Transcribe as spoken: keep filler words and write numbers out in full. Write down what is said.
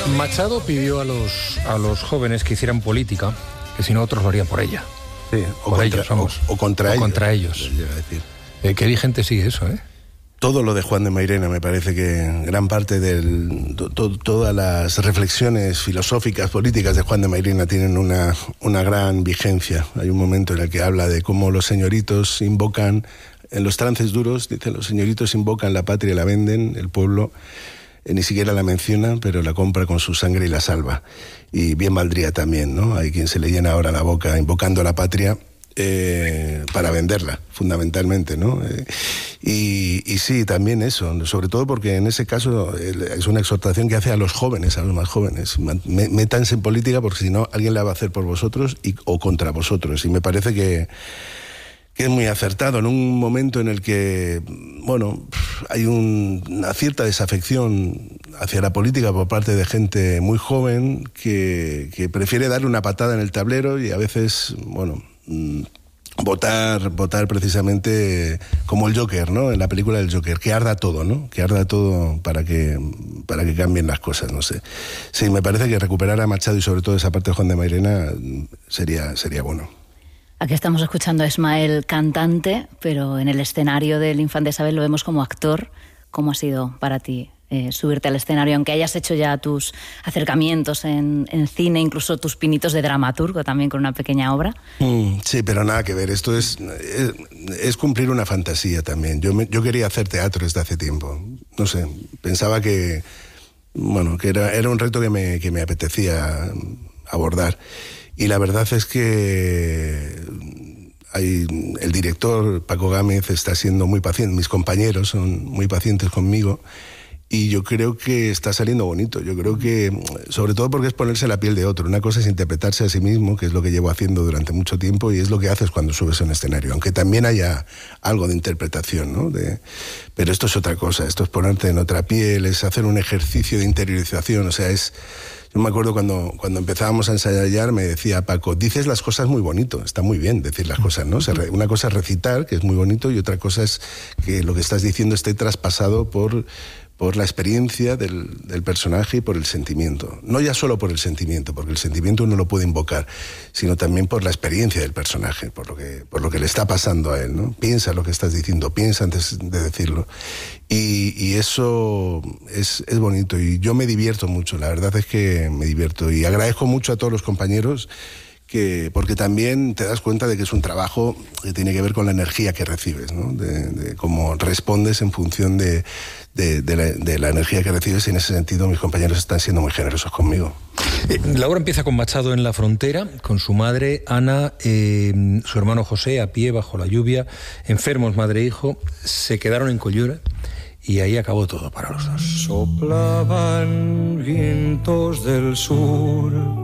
Machado pidió a los, a los jóvenes que hicieran política, que si no otros lo harían por ella. Sí, o, por contra, ellos, vamos. o, o contra o ellos. contra ellos. Decir. Eh, qué vigente sigue eso, ¿eh? Todo lo de Juan de Mairena, me parece que gran parte de to, to, todas las reflexiones filosóficas, políticas de Juan de Mairena tienen una, una gran vigencia. Hay un momento en el que habla de cómo los señoritos invocan, en los trances duros, dice, los señoritos invocan la patria y la venden, el pueblo eh, ni siquiera la menciona, pero la compra con su sangre y la salva. Y bien valdría también, ¿no? Hay quien se le llena ahora la boca invocando la patria, Eh, para venderla, fundamentalmente, ¿no? Eh, y, y sí, también eso, sobre todo porque en ese caso eh, es una exhortación que hace a los jóvenes, a los más jóvenes. Métanse en política porque si no, alguien la va a hacer por vosotros y, o contra vosotros. Y me parece que, que es muy acertado en un momento en el que, bueno, hay un, una cierta desafección hacia la política por parte de gente muy joven que, que prefiere darle una patada en el tablero y a veces, bueno, votar votar precisamente como el Joker, ¿no? En la película del Joker, que arda todo, ¿no? Que arda todo para que para que cambien las cosas, no sé. Sí, me parece que recuperar a Machado y sobre todo esa parte de Juan de Mairena sería sería bueno. Aquí estamos escuchando a Ismael cantante, pero en el escenario del Infante Isabel lo vemos como actor. ¿Cómo ha sido para ti eh, subirte al escenario, aunque hayas hecho ya tus acercamientos en, en cine, incluso tus pinitos de dramaturgo también con una pequeña obra? Mm, sí, pero nada que ver, esto es, es, es cumplir una fantasía también. Yo, me, yo quería hacer teatro desde hace tiempo, no sé, pensaba que, bueno, que era, era un reto que me, que me apetecía abordar. Y la verdad es que hay, el director, Paco Gámez, está siendo muy paciente, mis compañeros son muy pacientes conmigo, y yo creo que está saliendo bonito. Yo creo que, sobre todo porque es ponerse la piel de otro. Una cosa es interpretarse a sí mismo, que es lo que llevo haciendo durante mucho tiempo, y es lo que haces cuando subes a un escenario, aunque también haya algo de interpretación, ¿no? De, pero esto es otra cosa, esto es ponerte en otra piel, es hacer un ejercicio de interiorización, o sea, es... Yo me acuerdo cuando, cuando empezábamos a ensayar, me decía Paco, dices las cosas muy bonito, está muy bien decir las cosas, ¿no? O sea, una cosa es recitar, que es muy bonito, y otra cosa es que lo que estás diciendo esté traspasado por, por la experiencia del, del personaje y por el sentimiento. No ya solo por el sentimiento, porque el sentimiento uno lo puede invocar, sino también por la experiencia del personaje, por lo que, por lo que le está pasando a él, ¿no? Piensa lo que estás diciendo, piensa antes de decirlo. Y, y eso es, es bonito, y yo me divierto mucho, la verdad es que me divierto, y agradezco mucho a todos los compañeros, que, porque también te das cuenta de que es un trabajo que tiene que ver con la energía que recibes, ¿no? De, de cómo respondes en función de, de, de, la, de la energía que recibes, y en ese sentido mis compañeros están siendo muy generosos conmigo. Eh, la obra empieza con Machado en la frontera, con su madre, Ana, eh, su hermano José, a pie, bajo la lluvia, enfermos, madre e hijo, se quedaron en Coyura, y ahí acabó todo para los dos. Soplaban vientos del sur